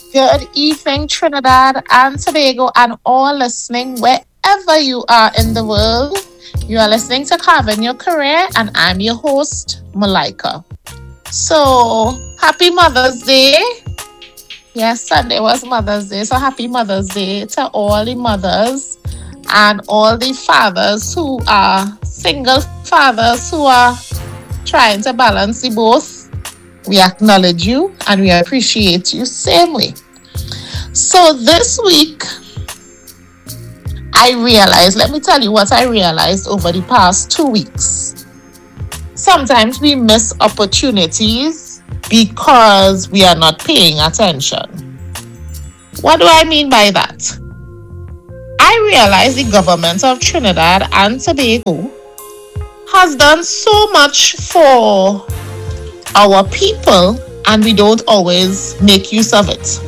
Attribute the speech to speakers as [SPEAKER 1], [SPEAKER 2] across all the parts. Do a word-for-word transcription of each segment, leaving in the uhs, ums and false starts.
[SPEAKER 1] Good evening, Trinidad and Tobago, and all listening wherever you are in the world. You are listening to Carving Your Career, and I'm your host, Malika. So, happy Mother's Day. Yes, Sunday was Mother's Day, so happy Mother's Day to all the mothers and all the fathers who are single fathers who are trying to balance the both. We acknowledge you and we appreciate you same way. So this week, I realized, let me tell you what I realized over the past two weeks. Sometimes we miss opportunities because we are not paying attention. What do I mean by that? I realize the government of Trinidad and Tobago has done so much for our people, and we don't always make use of it.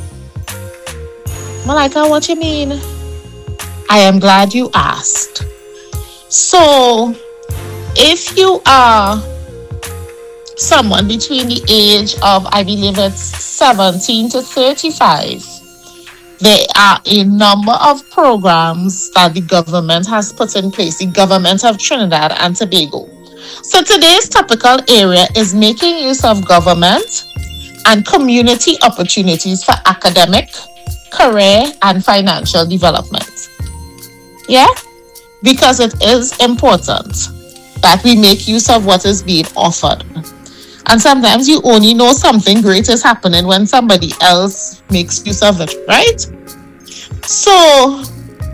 [SPEAKER 1] Malika, what you mean? I am glad you asked. So, if you are someone between the age of, I believe it's seventeen to thirty-five, there are a number of programs that the government has put in place, the government of Trinidad and Tobago. So today's topical area is making use of government and community opportunities for academic, career, and financial development. Yeah? Because it is important that we make use of what is being offered. And sometimes you only know something great is happening when somebody else makes use of it, right? So,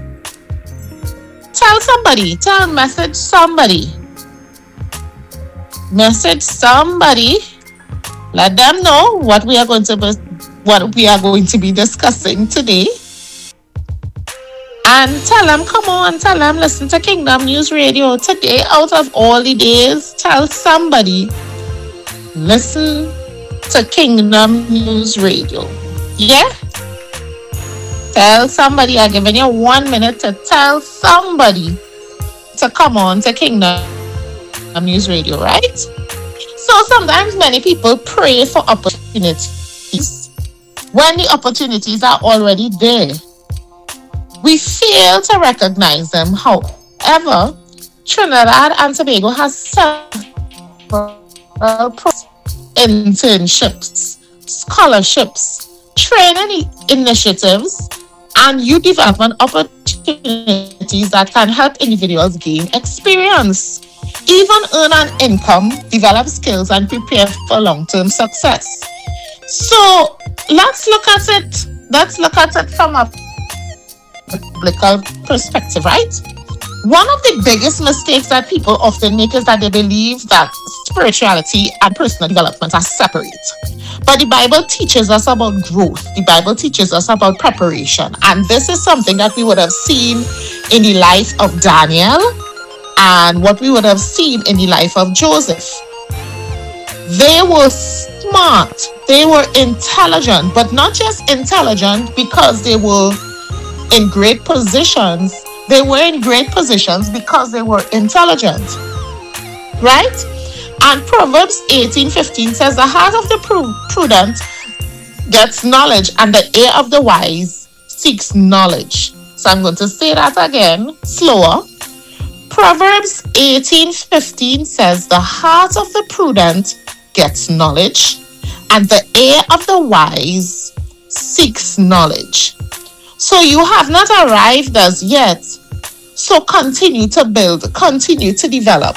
[SPEAKER 1] tell somebody, tell, message somebody. Message somebody, let them know what we are going to be, what we are going to be discussing today, and tell them, come on, tell them, listen to Kingdom News Radio today. Out of all the days, tell somebody, listen to Kingdom News Radio. Yeah? Tell somebody. I'm giving you one minute to tell somebody to come on to Kingdom News Radio, right? So sometimes many people pray for opportunities when the opportunities are already there. We fail to recognize them. However, Trinidad and Tobago has several internships, scholarships, training initiatives, and youth development opportunities that can help individuals gain experience, even earn an income, develop skills, and prepare for long-term success. So let's look at it. Let's look at it from a biblical perspective, right? One of the biggest mistakes that people often make is that they believe that spirituality and personal development are separate. But the Bible teaches us about growth. The Bible teaches us about preparation. And this is something that we would have seen in the life of Daniel and what we would have seen in the life of Joseph. They were smart. They were intelligent, but not just intelligent because they were in great positions. They were in great positions because they were intelligent, right? And Proverbs eighteen fifteen says, the heart of the prudent gets knowledge, and the ear of the wise seeks knowledge. So I'm going to say that again, slower. Proverbs eighteen fifteen says, the heart of the prudent gets knowledge, and the ear of the wise seeks knowledge. So you have not arrived as yet. So continue to build, continue to develop.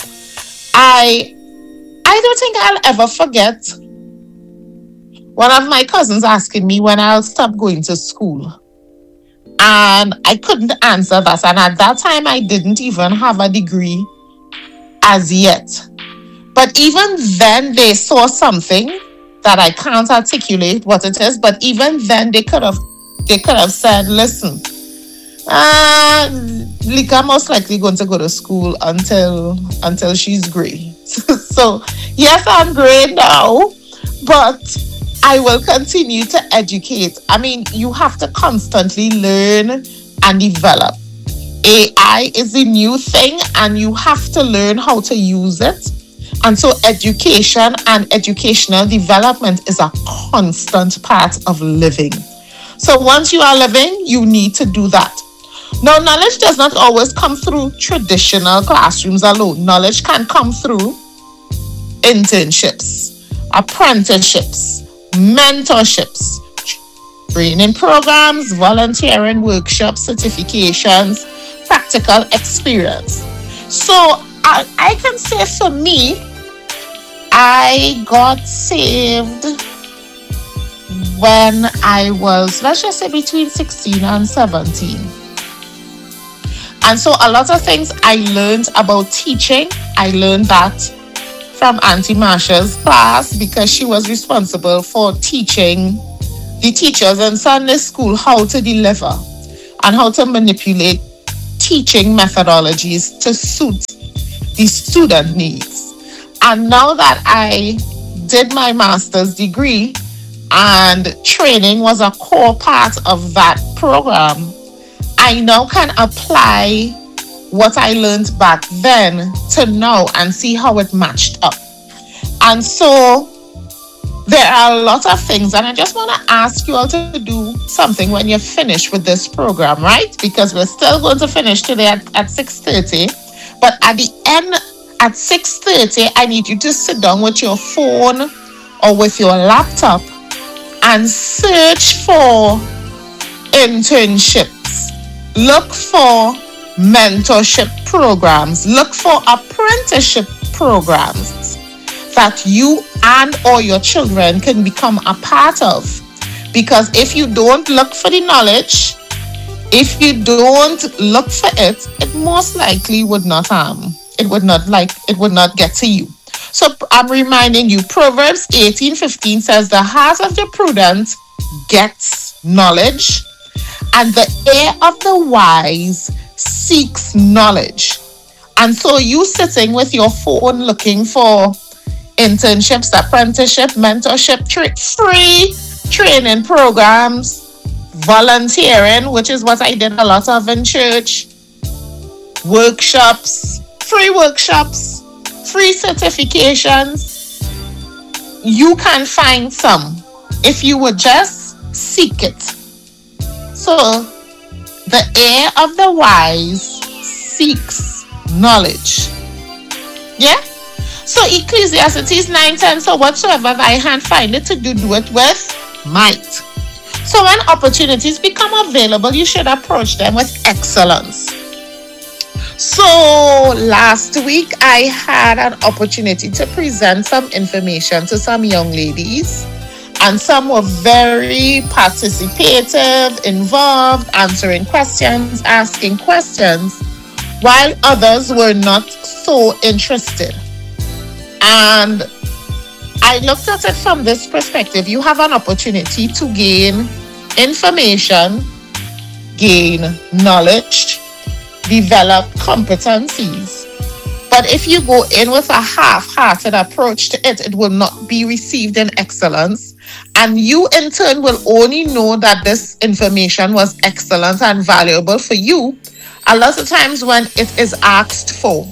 [SPEAKER 1] I I don't think I'll ever forget one of my cousins asking me when I'll stop going to school. And I couldn't answer that. And at that time, I didn't even have a degree as yet. But even then, they saw something that I can't articulate what it is. But even then, they could have they could have said, listen, uh, Lika most likely going to go to school until until she's great. So, yes, I'm great now, but I will continue to educate. I mean, you have to constantly learn and develop. A I is a new thing, and you have to learn how to use it. And so education and educational development is a constant part of living. So once you are living, you need to do that. Now, knowledge does not always come through traditional classrooms alone. Knowledge can come through internships, apprenticeships, mentorships, training programs, volunteering workshops, certifications, practical experience. So I, I can say for me, I got saved when I was, let's just say between sixteen and seventeen. And so a lot of things I learned about teaching, I learned that from Auntie Marsha's class, because she was responsible for teaching the teachers in Sunday school how to deliver and how to manipulate teaching methodologies to suit the student needs. And now that I did my master's degree and training was a core part of that program, I now can apply what I learned back then to now and see how it matched up. And so there are a lot of things, and I just want to ask you all to do something when you're finished with this program, right? Because we're still going to finish today at, at six thirty. But at the end, at six thirty, I need you to sit down with your phone or with your laptop and search for internships. Look for mentorship programs. Look for apprenticeship programs that you and or your children can become a part of. Because if you don't look for the knowledge, if you don't look for it, it most likely would not um it would not like it would not get to you. So I'm reminding you, Proverbs eighteen fifteen says, the heart of the prudent gets knowledge, and the ear of the wise seeks knowledge. And so you sitting with your phone looking for internships, apprenticeship, mentorship, tra- free training programs, volunteering, which is what I did a lot of in church, workshops, free workshops, free certifications. You can find some if you would just seek it. So the ear of the wise seeks knowledge. Yeah? So Ecclesiastes nine ten, so whatsoever thy hand findeth to do, do it with might. So when opportunities become available, you should approach them with excellence. So last week, I had an opportunity to present some information to some young ladies, and some were very participative, involved, answering questions, asking questions, while others were not so interested. And I looked at it from this perspective. You have an opportunity to gain information, gain knowledge, develop competencies. But if you go in with a half-hearted approach to it, it will not be received in excellence. And you in turn will only know that this information was excellent and valuable for you a lot of times when it is asked for.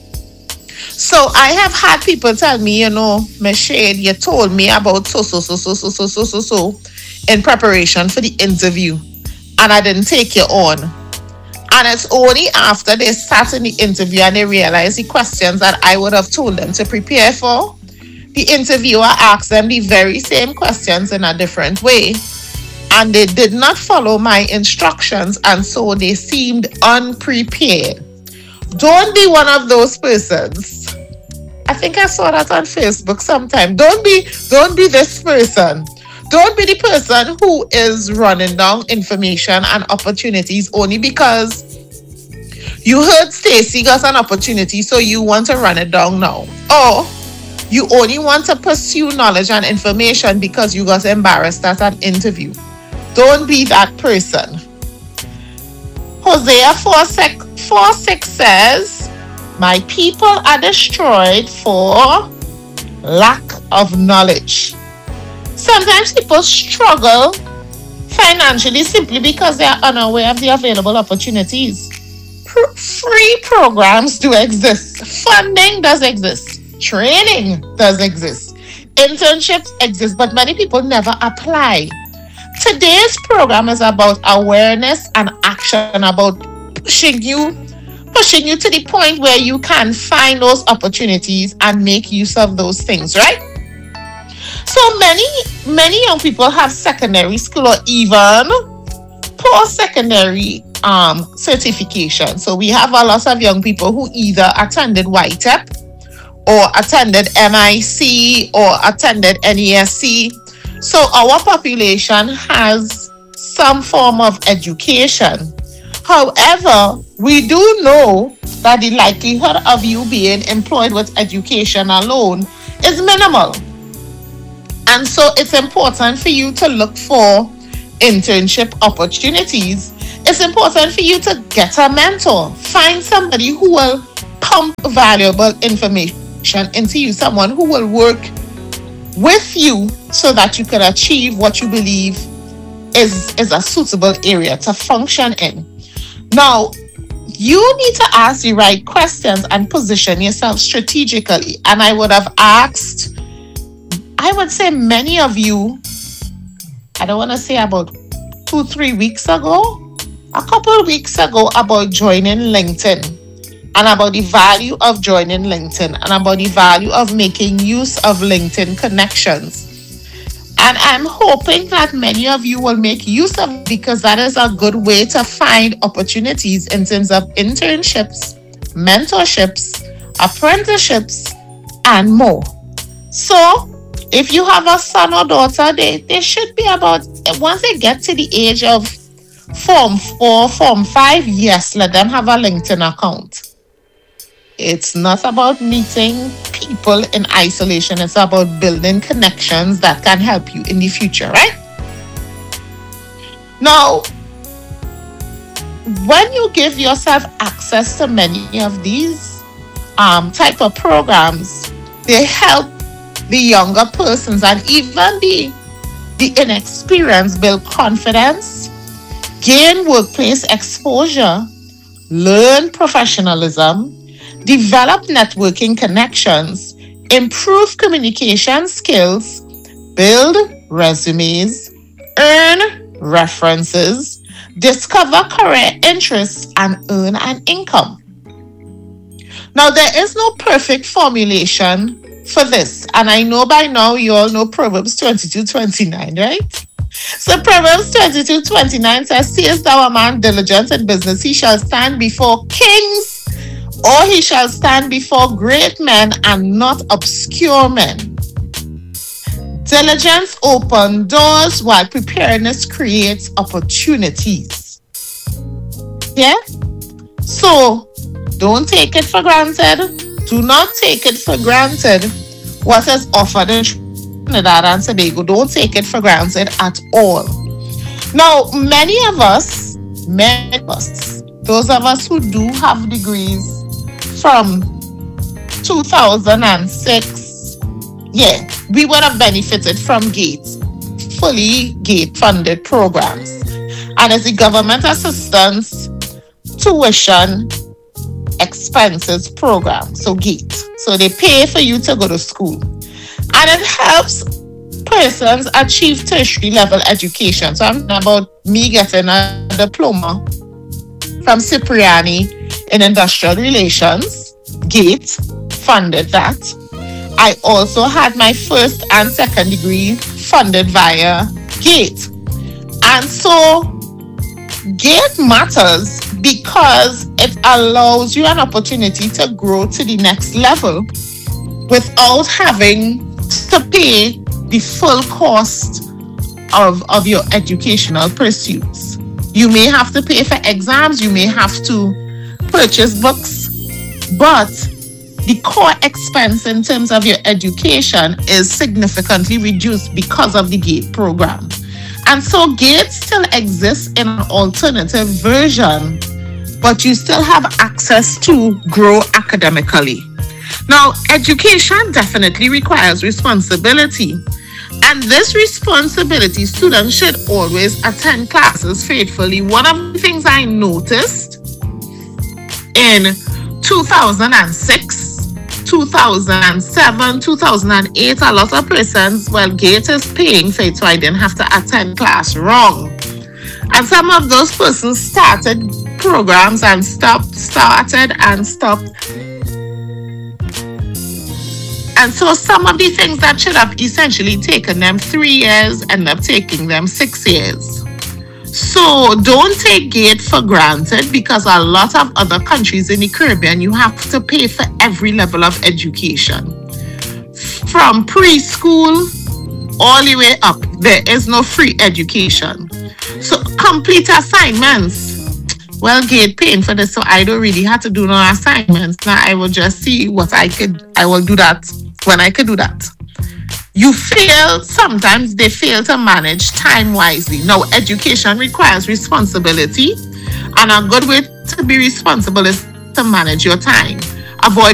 [SPEAKER 1] So I have had people tell me, you know, Michelle, you told me about so, so, so, so, so, so, so, so, so in preparation for the interview, and I didn't take you on. And it's only after they sat in the interview and they realized the questions that I would have told them to prepare for, the interviewer asked them the very same questions in a different way. And they did not follow my instructions, and so they seemed unprepared. Don't be one of those persons. I think I saw that on Facebook sometime. Don't be, don't be this person. Don't be the person who is running down information and opportunities only because you heard Stacy got an opportunity, so you want to run it down now. Or you only want to pursue knowledge and information because you got embarrassed at an interview. Don't be that person. Hosea four six says, my people are destroyed for lack of knowledge. Sometimes people struggle financially simply because they are unaware of the available opportunities. Pro- free programs do exist. Funding does exist. Training does exist. Internships exist, but many people never apply. Today's program is about awareness and action, about pushing you, pushing you to the point where you can find those opportunities and make use of those things, right? So many, many young people have secondary school or even post-secondary um, certification. So we have a lot of young people who either attended Y T E P or attended M I C or attended N E S C. So our population has some form of education. However, we do know that the likelihood of you being employed with education alone is minimal. And so it's important for you to look for internship opportunities. It's important for you to get a mentor. Find somebody who will pump valuable information into you, someone who will work with you so that you can achieve what you believe is, is a suitable area to function in. Now, you need to ask the right questions and position yourself strategically. And I would have asked, I would say many of you, I don't want to say about two, three weeks ago, a couple of weeks ago, about joining LinkedIn and about the value of joining LinkedIn and about the value of making use of LinkedIn connections. And I'm hoping that many of you will make use of it, because that is a good way to find opportunities in terms of internships, mentorships, apprenticeships, and more. So if you have a son or daughter, they, they should be about, once they get to the age of Form four, Form five, yes, let them have a LinkedIn account. It's not about meeting people in isolation. It's about building connections that can help you in the future, right? Now, when you give yourself access to many of these um, type of programs, they help the younger persons and even the, the inexperienced build confidence, gain workplace exposure, learn professionalism, develop networking connections, improve communication skills, build resumes, earn references, discover career interests, and earn an income. Now, there is no perfect formulation for this. And I know by now you all know Proverbs twenty-two twenty-nine, right? So Proverbs twenty-two twenty-nine says, "Seest thou a man diligent in business, he shall stand before kings, or he shall stand before great men and not obscure men." Diligence opens doors while preparedness creates opportunities. Yeah? So don't take it for granted. Do not take it for granted what is offered in Trinidad and Tobago. Don't take it for granted at all. Now, many of us, many of us, those of us who do have degrees from two thousand six, yeah, we would have benefited from GATE, fully GATE funded programs. And it's the government assistance tuition expenses program, so GATE. So they pay for you to go to school. And it helps persons achieve tertiary level education. So I'm talking about me getting a diploma from Cipriani in industrial relations. GATE funded that. I also had my first and second degree funded via GATE. And so GATE matters because it allows you an opportunity to grow to the next level without having to pay the full cost of, of your educational pursuits. You may have to pay for exams, you may have to purchase books, but the core expense in terms of your education is significantly reduced because of the GATE program. And so GATE still exists in an alternative version, but you still have access to grow academically. Now, education definitely requires responsibility. And this responsibility, students should always attend classes faithfully. One of the things I noticed in two thousand six, two thousand seven, two thousand eight, a lot of persons, well, Gate is paying for it, so I didn't have to attend class. Wrong. And some of those persons started programs and stopped, started and stopped. And so some of the things that should have essentially taken them three years end up taking them six years. So don't take Gate for granted, because a lot of other countries in the Caribbean, you have to pay for every level of education. From preschool all the way up, there is no free education. So complete assignments. Well, Gate paying for this, so I don't really have to do no assignments. Now I will just see what I could, I will do that when I could do that. You fail, sometimes they fail to manage time wisely. Now, education requires responsibility, and a good way to be responsible is to manage your time. Avoid